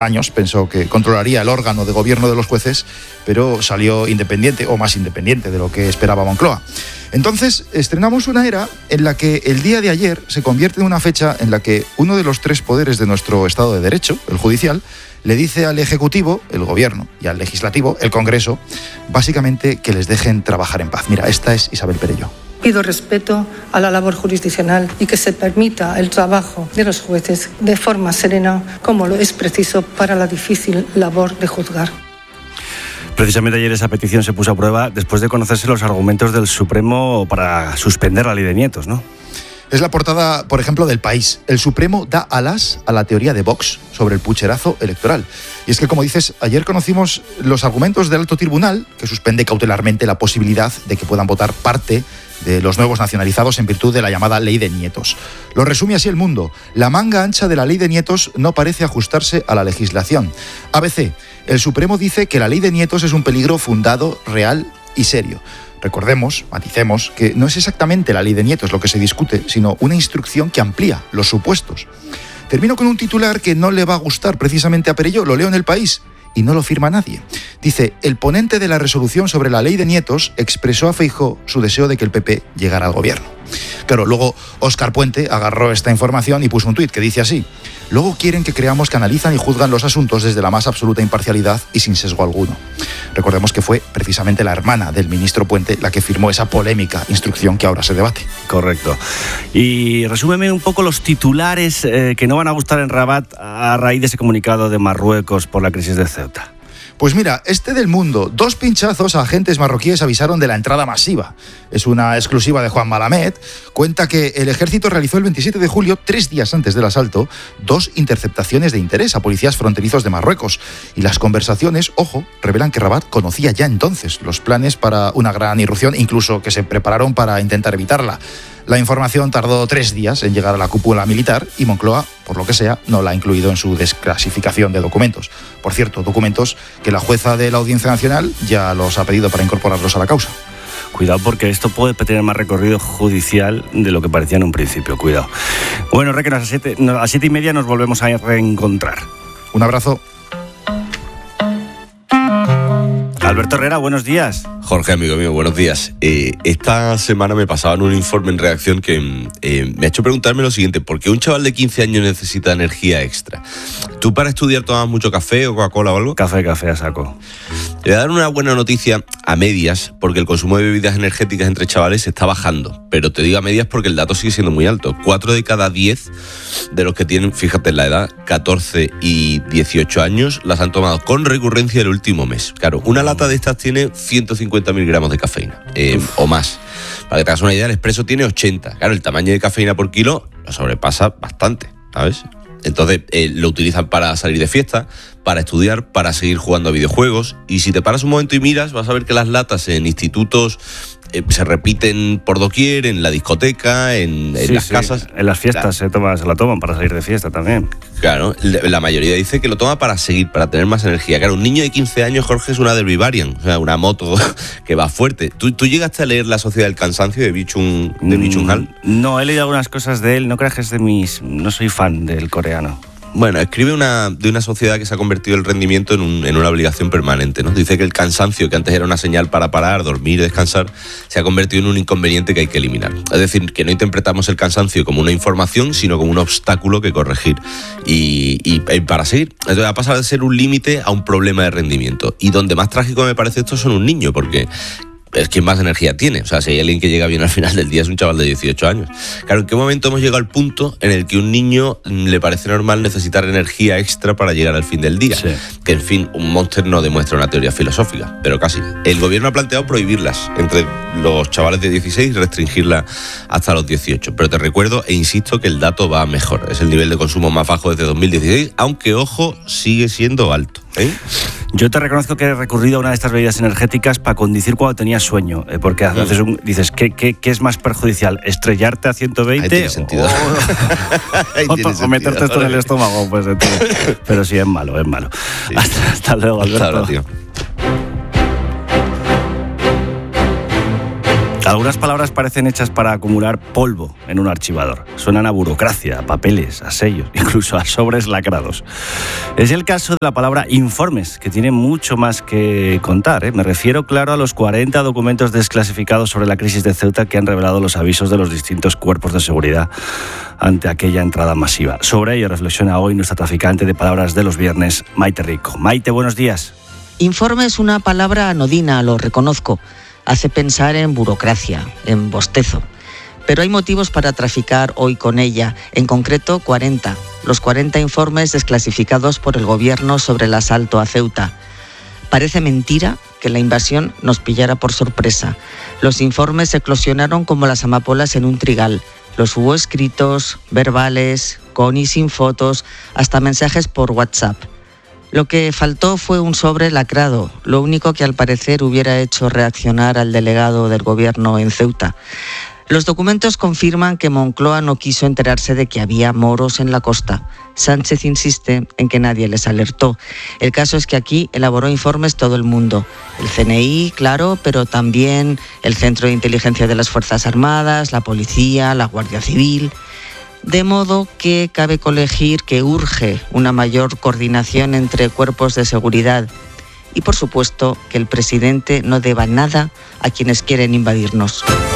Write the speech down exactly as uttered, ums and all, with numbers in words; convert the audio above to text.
años pensó que controlaría el órgano de gobierno de los jueces, pero salió independiente, o más independiente de lo que esperaba Moncloa. Entonces, estrenamos una era en la que el día de ayer se convierte en una fecha en la que uno de los tres poderes de nuestro Estado de Derecho, el judicial, le dice al Ejecutivo, el Gobierno, y al Legislativo, el Congreso, básicamente que les dejen trabajar en paz. Mira, esta es Isabel Perelló. Pido respeto a la labor jurisdiccional y que se permita el trabajo de los jueces de forma serena, como lo es preciso para la difícil labor de juzgar. Precisamente ayer esa petición se puso a prueba después de conocerse los argumentos del Supremo para suspender la ley de nietos, ¿no? Es la portada, por ejemplo, del País. El Supremo da alas a la teoría de Vox sobre el pucherazo electoral. Y es que, como dices, ayer conocimos los argumentos del alto tribunal, que suspende cautelarmente la posibilidad de que puedan votar parte de los nuevos nacionalizados en virtud de la llamada ley de nietos. Lo resume así El Mundo. La manga ancha de la ley de nietos no parece ajustarse a la legislación. A B C. El Supremo dice que la ley de nietos es un peligro fundado, real y serio. Recordemos, maticemos, que no es exactamente la ley de nietos lo que se discute, sino una instrucción que amplía los supuestos. Termino con un titular que no le va a gustar precisamente a Perelló, lo leo en El País, y no lo firma nadie. Dice, el ponente de la resolución sobre la ley de nietos expresó a Feijóo su deseo de que el P P llegara al gobierno. Claro, luego Óscar Puente agarró esta información y puso un tuit que dice así: luego quieren que creamos que analizan y juzgan los asuntos desde la más absoluta imparcialidad y sin sesgo alguno. Recordemos que fue precisamente la hermana del ministro Puente la que firmó esa polémica instrucción que ahora se debate. Correcto. Y resúmeme un poco los titulares eh, que no van a gustar en Rabat a raíz de ese comunicado de Marruecos por la crisis de Ceuta. Pues mira, este del Mundo, dos pinchazos a agentes marroquíes avisaron de la entrada masiva. Es una exclusiva de Juan Malamed. Cuenta que el ejército realizó el veintisiete de julio, tres días antes del asalto, dos interceptaciones de interés a policías fronterizos de Marruecos. Y las conversaciones, ojo, revelan que Rabat conocía ya entonces los planes para una gran irrupción, incluso que se prepararon para intentar evitarla. La información tardó tres días en llegar a la cúpula militar y Moncloa, por lo que sea, no la ha incluido en su desclasificación de documentos. Por cierto, documentos que la jueza de la Audiencia Nacional ya los ha pedido para incorporarlos a la causa. Cuidado, porque esto puede tener más recorrido judicial de lo que parecía en un principio. Cuidado. Bueno, Reque, a las siete, a las siete y media nos volvemos a reencontrar. Un abrazo. Alberto Herrera, buenos días. Jorge, amigo mío, buenos días. Eh, esta semana me pasaban un informe en redacción que eh, me ha hecho preguntarme lo siguiente: ¿por qué un chaval de quince años necesita energía extra? ¿Tú para estudiar tomas mucho café o Coca-Cola o algo? Café, café a saco. Le voy a dar una buena noticia a medias, porque el consumo de bebidas energéticas entre chavales está bajando. Pero te digo a medias porque el dato sigue siendo muy alto. Cuatro de cada diez de los que tienen, fíjate en la edad, catorce y dieciocho años, las han tomado con recurrencia el último mes. Claro, una lata de estas tiene ciento cincuenta mil gramos de cafeína, eh, o más. Para que te hagas una idea, el Expreso tiene ochenta. Claro, el tamaño de cafeína por kilo lo sobrepasa bastante, ¿sabes? Entonces eh, lo utilizan para salir de fiesta, para estudiar, para seguir jugando a videojuegos. Y si te paras un momento y miras, vas a ver que las latas en institutos eh, se repiten por doquier, en la discoteca, en, en sí, las sí. casas. En las fiestas se, toma, se la toman para salir de fiesta también. Claro, la mayoría dice que lo toma para seguir, para tener más energía. Claro, un niño de quince años, Jorge, es una Derby Variant, o sea, una moto que va fuerte. ¿Tú, tú llegaste a leer La Sociedad del Cansancio de Byung de Byung Han? No, he leído algunas cosas de él, no creas que es de mis... No soy fan del coreano. Bueno, escribe una, de una sociedad que se ha convertido el rendimiento en, un, en una obligación permanente, ¿no? Dice que el cansancio, que antes era una señal para parar, dormir, descansar, se ha convertido en un inconveniente que hay que eliminar. Es decir, que no interpretamos el cansancio como una información, sino como un obstáculo que corregir y, y, y para seguir. Entonces ha pasado de ser un límite a un problema de rendimiento. Y donde más trágico me parece esto son un niño, porque es quien más energía tiene. O sea, si hay alguien que llega bien al final del día es un chaval de dieciocho años. Claro, ¿en qué momento hemos llegado al punto en el que un niño le parece normal necesitar energía extra para llegar al fin del día? Sí. Que, en fin, un Monster no demuestra una teoría filosófica, pero casi. El gobierno ha planteado prohibirlas entre los chavales de dieciséis y restringirla hasta los dieciocho. Pero te recuerdo e insisto que el dato va mejor. Es el nivel de consumo más bajo desde dos mil dieciséis, aunque, ojo, sigue siendo alto, ¿eh? Yo te reconozco que he recurrido a una de estas bebidas energéticas para conducir cuando tenía sueño, eh, porque a veces un, dices, ¿qué, qué, ¿qué es más perjudicial? ¿Estrellarte a ciento veinte? Ahí tiene sentido. O, o, tiene o sentido. Meterte esto en el estómago, pues entonces, pero sí, es malo, es malo. Sí. Hasta, hasta luego, Alberto. Hasta ahora, tío. Algunas palabras parecen hechas para acumular polvo en un archivador. Suenan a burocracia, a papeles, a sellos, incluso a sobres lacrados. Es el caso de la palabra informes, que tiene mucho más que contar, ¿eh? Me refiero, claro, a los cuarenta documentos desclasificados sobre la crisis de Ceuta que han revelado los avisos de los distintos cuerpos de seguridad ante aquella entrada masiva. Sobre ello reflexiona hoy nuestra traficante de palabras de los viernes, Maite Rico. Maite, buenos días. Informe es una palabra anodina, lo reconozco. Hace pensar en burocracia, en bostezo. Pero hay motivos para traficar hoy con ella, en concreto cuarenta. Los cuarenta informes desclasificados por el gobierno sobre el asalto a Ceuta. Parece mentira que la invasión nos pillara por sorpresa. Los informes eclosionaron como las amapolas en un trigal. Los hubo escritos, verbales, con y sin fotos, hasta mensajes por WhatsApp. Lo que faltó fue un sobre lacrado, lo único que al parecer hubiera hecho reaccionar al delegado del gobierno en Ceuta. Los documentos confirman que Moncloa no quiso enterarse de que había moros en la costa. Sánchez insiste en que nadie les alertó. El caso es que aquí elaboró informes todo el mundo. El C N I, claro, pero también el Centro de Inteligencia de las Fuerzas Armadas, la Policía, la Guardia Civil. De modo que cabe colegir que urge una mayor coordinación entre cuerpos de seguridad y, por supuesto, que el presidente no deba nada a quienes quieren invadirnos.